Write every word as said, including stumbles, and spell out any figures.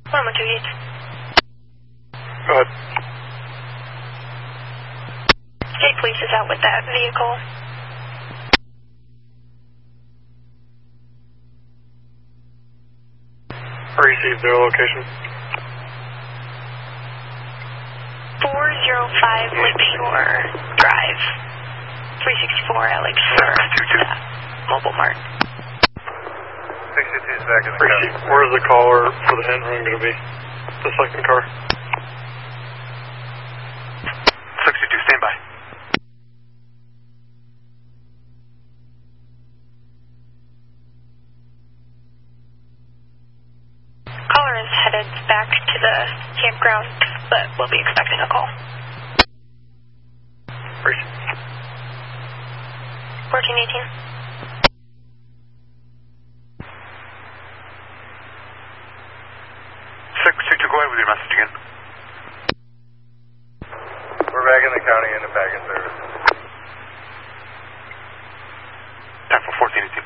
one one two eight. Go ahead. State Police is out with that vehicle. Received their location. four oh five Lakeshore Drive. three sixty-four at Lakeshore. Uh, Mobile Mart. sixty-two is back in the Receive. county. Where's the caller for the hit and run going to be? The second car. sixty-two, stand by. Caller is headed back to the campground, but we'll be expecting a call. Receive. fourteen eighteen. six two two, go ahead with your message again. We're back in the county in the back in service. Time for fourteen eighteen.